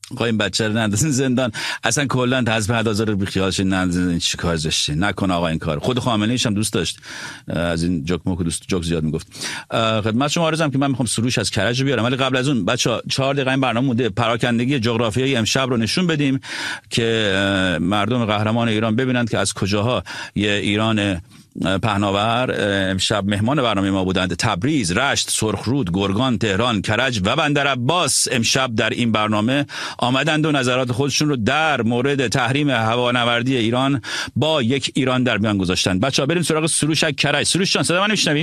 آقا این بچه رو نندازین زندان، اصلا کلا حزب هدازه رو بیخیالش نندازین، چی کار زشته نکن آقا این کار. خود خامنه ایش هم دوست داشت از این جوک زیاد میگفت. خدمت شما عرضم که من میخوام سروش از کرج بیارم، ولی قبل از اون بچا 4 دقیقه این برنامه مونده، پراکندگی جغرافیایی امشب رو نشون بدیم که مردم قهرمان ایران ببینند که از کجاها یه ایران پهناور امشب مهمان برنامه ما بودند. تبریز، رشت، سرخرود، گرگان، تهران، کرج و بندرعباس امشب در این برنامه آمدند و نظرات خودشون رو در مورد تحریم هوانوردی ایران با یک ایران در میان گذاشتن. بچه‌ها بریم سراغ سروش کرج. سروش جان صدا من میشنوی؟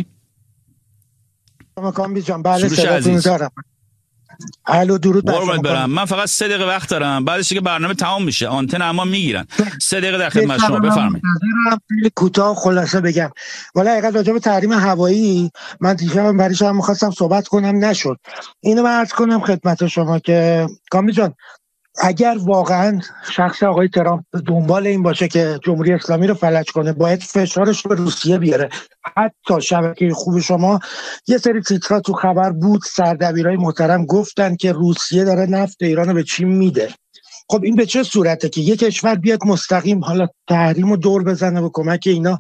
کامبیز جان بله صداتون دارم. الو درود بر شما. برم. من فقط 3 دقیقه وقت دارم، بعدش که برنامه تمام میشه آنتن اما میگیرن. 3 دقیقه در خدمت شما، بفرمایید. خیلی کوتاه خلاصه بگم. والا حقیقت راجع به تحریم هوایی من دیشب برای شما می‌خواستم صحبت کنم نشد. اینو من عرض کنم خدمت شما که کامبیز جان اگر واقعا شخص آقای ترامپ دنبال این باشه که جمهوری اسلامی رو فلج کنه، باید فشارش رو به روسیه بیاره. حتی شبکه خوب شما یه سری تیترا تو خبر بود، سردبیرای محترم گفتن که روسیه داره نفت ایران رو به چین میده. خب این به چه صورته که یک کشور بیاد مستقیم حالا تحریم رو دور بزنه به کمک اینا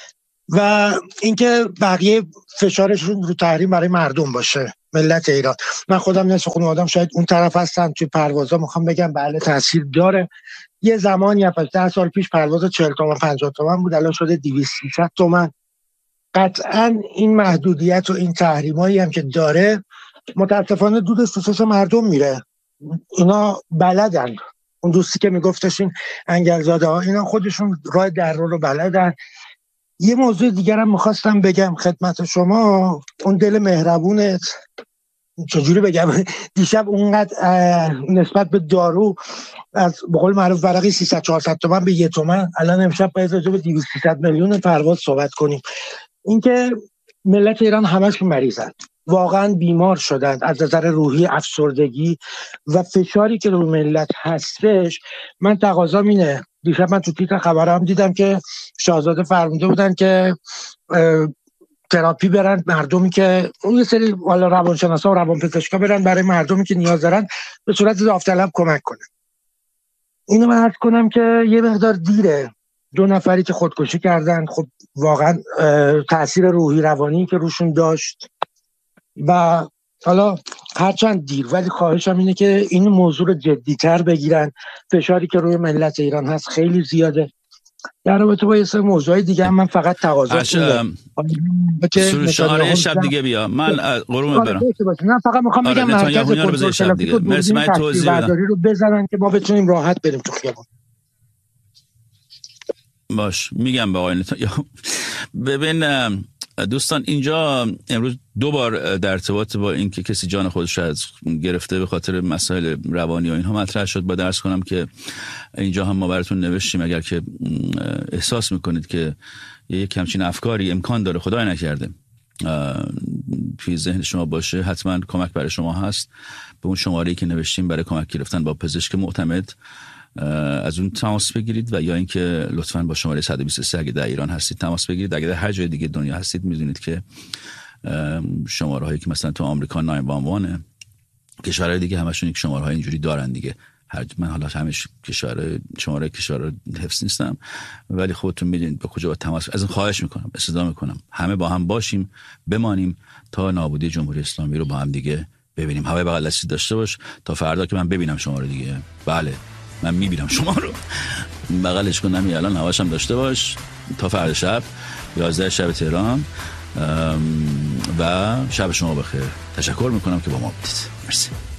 و اینکه بقیه فشارشون رو تحریم برای مردم باشه، ملت ایران. من خودم نصف خانواده‌ام شاید اون طرف هستم، توی پروازا میخوام بگم بله تاثیر داره. یه زمانی 10 سال پیش پرواز 40 تومن 50 تومن بود، الان شده 200 300 تومن. قطعا این محدودیت و این تحریمایی هم که داره متاسفانه دود سوسش مردم میره. اینا بلدن، اون دوستی که میگفتش این انگلزاده ها، اینا خودشون راه در رو بلدن. یه موضوع دیگر هم میخواستم بگم خدمت شما، اون دل مهربونت چجوری بگم دیشب اونقدر نسبت به دارو از به قول معروف ورقی 300 400 تومن به 1 تومن، الان امشب باید راجع به 200 300 میلیون پرواز صحبت کنیم. اینکه ملت ایران همش مریضن، واقعا بیمار شدن از نظر روحی، افسردگی و فشاری که رو ملت هستش. من تقاضام اینه، دیشب من تو تیتر خبرام دیدم که شاهزاده فرموده بودن که تراپی برن مردمی که اون یه سری والا روانشناسا و روانپزشکا برن برای مردمی که نیاز دارن به صورت داوطلب کمک کنن. اینو من عرض کنم که یه مقدار دیره. 2 نفری که خودکشی کردن، خب واقعا تأثیر روحی روانی که روشون داشت و حالا هرچند دیر، ولی خواهشم اینه که این موضوع رو جدی‌تر بگیرن. فشاری که روی ملت ایران هست خیلی زیاده. در رابطه با یه سری موضوعای دیگه هم من فقط تقاضا کنم سروش آره شب دیگه بیا، من قربونت برم. من فقط میخوام بگم مرکز کنترل ترافیک و دوربین تصویربرداری رو بزنن که ما بتونیم راحت بریم تو خیابون. باش میگم به آقای نتانیاهو. ببین دوستان، اینجا امروز 2 بار در ارتباط با این که کسی جان خودش رو از گرفته به خاطر مسائل روانی و اینها مطرح شد. با درس کنم که اینجا هم ما براتون نوشتیم اگر که احساس میکنید که یک همچین افکاری امکان داره، خدای نکرده، توی ذهن شما باشه، حتما کمک برای شما هست. به اون شماره‌ای که نوشتیم برای کمک گرفتن با پزشک معتمد از اون تماس بگیرید، و یا اینکه لطفاً با شماره 123 اگه در ایران هستید تماس بگیرید. اگه در هر جای دیگه دنیا هستید میدونید که شماره هایی که مثلا تو آمریکا 911 کشورهای دیگه همشون یک شماره های اینجوری دارن دیگه. من حالا همش شماره کشور حفظ نیستم، ولی خودتون میدونید به کجا با تماس. از این خواهش میکنم، استدعا میکنم همه با هم باشیم، بمانیم تا نابودی جمهوری اسلامی رو با هم دیگه ببینیم. هوای بغل دستی داشته باش تا فردا که من ببینم شما رو دیگه. بله من میبینم شما رو، بغلش کنم الان هواشم داشته باش تا فردا شب 11 شب تهران و شب شما بخیر. تشکر میکنم که با ما بودید. مرسی.